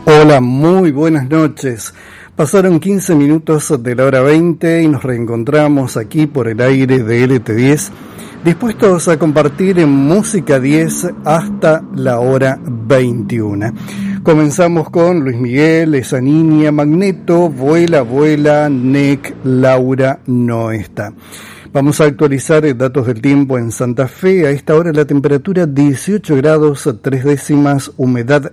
Hola, muy buenas noches. Pasaron 15 minutos de la hora 20 y nos reencontramos aquí por el aire de LT10, dispuestos a compartir en Música 10 hasta la hora 21. Comenzamos con Luis Miguel, Esa Niña, Magneto, Vuela, Vuela, NEC, Laura no está. Vamos a actualizar datos del tiempo en Santa Fe. A esta hora la temperatura 18 grados 3 décimas, humedad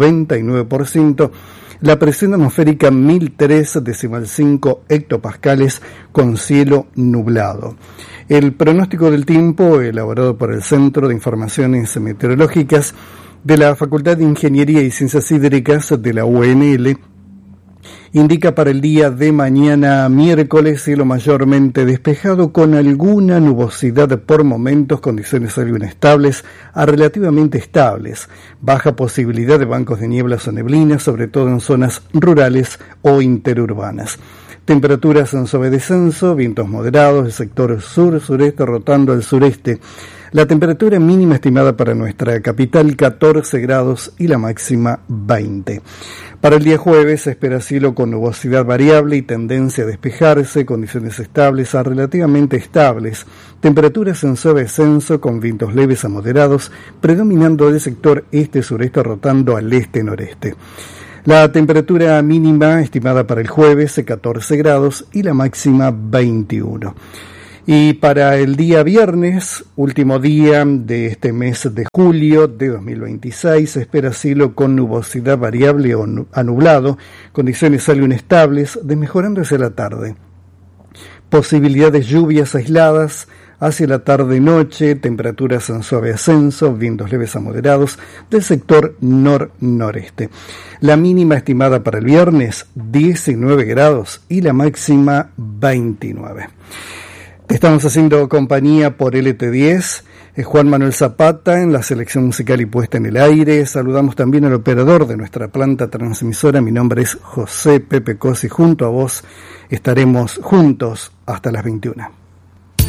99%, la presión atmosférica 1003,5 hectopascales con cielo nublado. El pronóstico del tiempo elaborado por el Centro de Informaciones Meteorológicas de la Facultad de Ingeniería y Ciencias Hídricas de la UNL indica para el día de mañana miércoles cielo mayormente despejado con alguna nubosidad por momentos, condiciones algo inestables a relativamente estables, baja posibilidad de bancos de nieblas o neblinas, sobre todo en zonas rurales o interurbanas. Temperaturas en suave descenso, vientos moderados del sector sur-sureste rotando al sureste. La temperatura mínima estimada para nuestra capital 14 grados y la máxima 20. Para el día jueves se espera cielo con nubosidad variable y tendencia a despejarse, condiciones estables a relativamente estables, temperaturas en suave descenso con vientos leves a moderados, predominando del sector este-sureste rotando al este-noreste. La temperatura mínima estimada para el jueves 14 grados y la máxima 21. Y para el día viernes, último día de este mes de julio de 2026, se espera cielo con nubosidad variable o nublado, condiciones algo inestables, desmejorando hacia la tarde. Posibilidad de lluvias aisladas hacia la tarde-noche, temperaturas en suave ascenso, vientos leves a moderados del sector nor-noreste. La mínima estimada para el viernes, 19 grados y la máxima 29. Estamos haciendo compañía por LT10, Juan Manuel Zapata en la selección musical y puesta en el aire. Saludamos también al operador de nuestra planta transmisora. Mi nombre es José Pepe Cosi. Junto a vos estaremos juntos hasta las 21.